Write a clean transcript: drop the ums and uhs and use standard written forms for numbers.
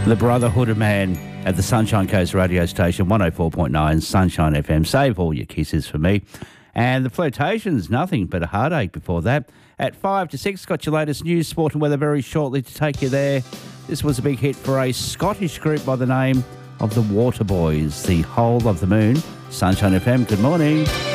The Brotherhood of Man at the Sunshine Coast radio station, 104.9 Sunshine FM. Save all your kisses for me. And the Flirtations, nothing but a heartache before that. At 5 to 6, got your latest news, sport and weather very shortly to take you there. This was a big hit for a Scottish group by the name of the Waterboys, The Whole of the Moon. Sunshine FM, good morning.